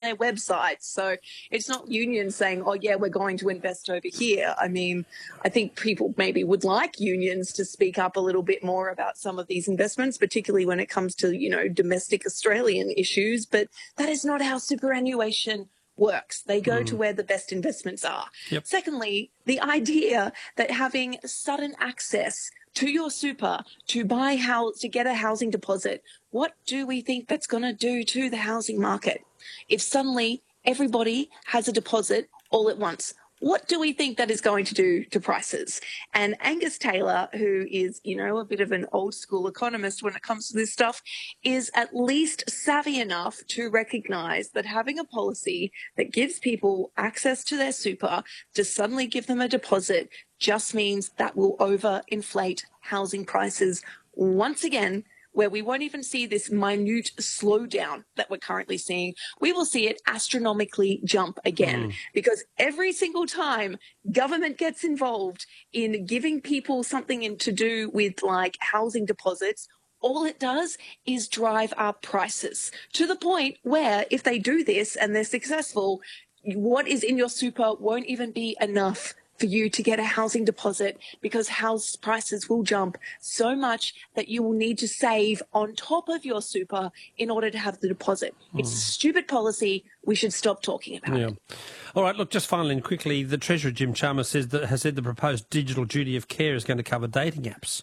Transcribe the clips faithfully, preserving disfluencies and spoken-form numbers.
their websites. So it's not unions saying, oh, yeah, we're going to invest over here. I mean, I think people maybe would like unions to speak up a little bit more about some of these investments, particularly when it comes to, you know, domestic Australian issues. But that is not how superannuation works. They go mm. to where the best investments are. Yep. Secondly, the idea that having sudden access to your super to buy house, to get a housing deposit, what do we think that's going to do to the housing market? If suddenly everybody has a deposit all at once, what do we think that is going to do to prices? And Angus Taylor, who is, you know, a bit of an old school economist when it comes to this stuff, is at least savvy enough to recognise that having a policy that gives people access to their super to suddenly give them a deposit just means that will overinflate housing prices once again, where we won't even see this minute slowdown that we're currently seeing. We will see it astronomically jump again mm. because every single time government gets involved in giving people something in to do with like housing deposits, all it does is drive up prices to the point where if they do this and they're successful, what is in your super won't even be enough for you to get a housing deposit because house prices will jump so much that you will need to save on top of your super in order to have the deposit. Mm. It's a stupid policy. We should stop talking about yeah. it. All right, look, just finally and quickly, the Treasurer, Jim Chalmers, says that, has said the proposed digital duty of care is going to cover dating apps.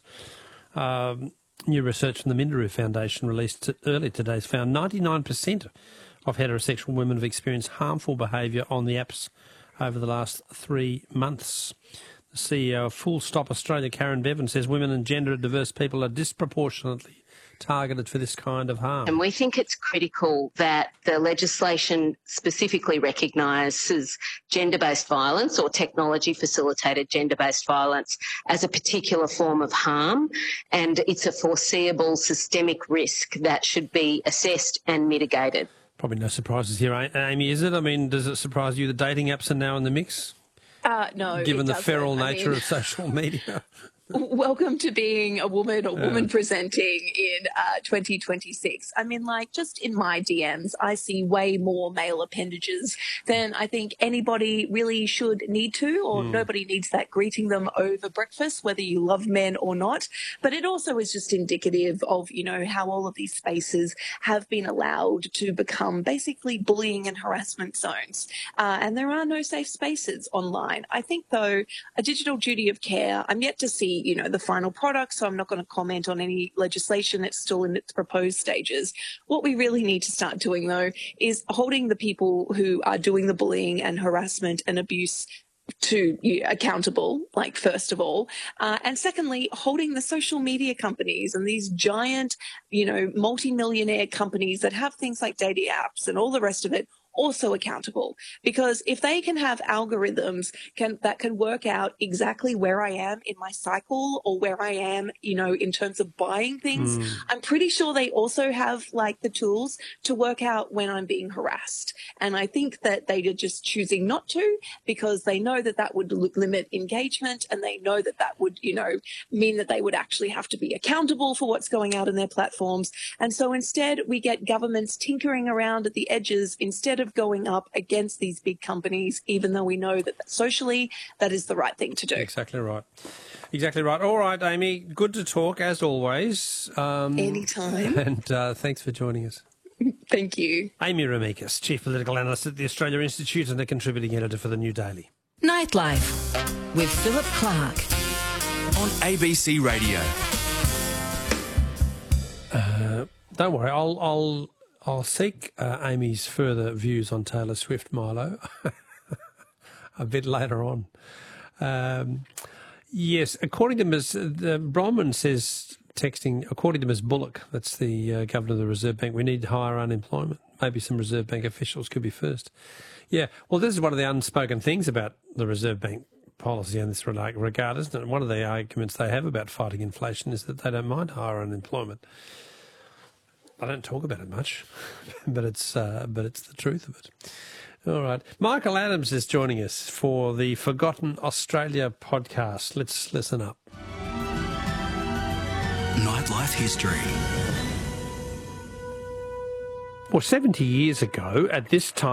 Um, new research from the Minderoo Foundation released earlier today has found ninety-nine percent of heterosexual women have experienced harmful behaviour on the apps over the last three months. The C E O of Full Stop Australia, Karen Bevan, says women and gender diverse people are disproportionately targeted for this kind of harm. And we think it's critical that the legislation specifically recognises gender-based violence or technology-facilitated gender-based violence as a particular form of harm, and it's a foreseeable systemic risk that should be assessed and mitigated. Probably no surprises here, Amy, is it? I mean, does it surprise you the dating apps are now in the mix? Uh, no, Given the doesn't. feral nature I mean, of social media. Welcome to being a woman or woman yeah. presenting in uh, twenty twenty-six. I mean, like, just in my D Ms, I see way more male appendages than I think anybody really should need to, or mm. nobody needs that greeting them over breakfast, whether you love men or not. But it also is just indicative of, you know, how all of these spaces have been allowed to become basically bullying and harassment zones. Uh, and there are no safe spaces online. I think, though, a digital duty of care, I'm yet to see you know, the final product, so I'm not going to comment on any legislation that's still in its proposed stages. What we really need to start doing, though, is holding the people who are doing the bullying and harassment and abuse to you, accountable, like, first of all. Uh, and secondly, holding the social media companies and these giant, you know, multi-millionaire companies that have things like dating apps and all the rest of it also accountable, because if they can have algorithms can that can work out exactly where I am in my cycle or where I am, you know, in terms of buying things, mm. I'm pretty sure they also have like the tools to work out when I'm being harassed. And I think that they are just choosing not to because they know that that would limit engagement, and they know that that would, you know, mean that they would actually have to be accountable for what's going out in their platforms. And so instead we get governments tinkering around at the edges instead of going up against these big companies, even though we know that socially that is the right thing to do. Exactly right. Exactly right. All right, Amy, good to talk as always. Um, Anytime. And uh, thanks for joining us. Thank you. Amy Ramikis, Chief Political Analyst at the Australia Institute and a contributing editor for the New Daily. Nightlife with Philip Clark on A B C Radio. Uh, don't worry, I'll... I'll I'll seek uh, Amy's further views on Taylor Swift, Milo, a bit later on. Um, yes, according to Miz the Bronwyn says, texting, according to Miz Bullock, that's the uh, Governor of the Reserve Bank, we need higher unemployment. Maybe some Reserve Bank officials could be first. Yeah, well, this is one of the unspoken things about the Reserve Bank policy in this regard, isn't it? One of the arguments they have about fighting inflation is that they don't mind higher unemployment. I don't talk about it much, but it's uh, but it's the truth of it. All right. Michael Adams is joining us for the Forgotten Australia podcast. Let's listen up. Nightlife history. Well, seventy years ago at this time,